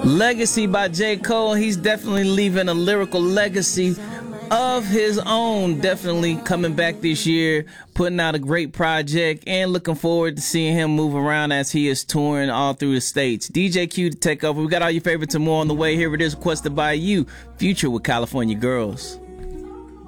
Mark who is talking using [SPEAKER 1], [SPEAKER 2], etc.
[SPEAKER 1] Legacy by J. Cole. He's definitely leaving a lyrical legacy of his own. Definitely coming back this year, putting out a great project, and looking forward to seeing him move around as he is touring all through the states. DJ Q to take over. We got all your favorites and more on the way. Here it is, requested by you, Future with California Girls.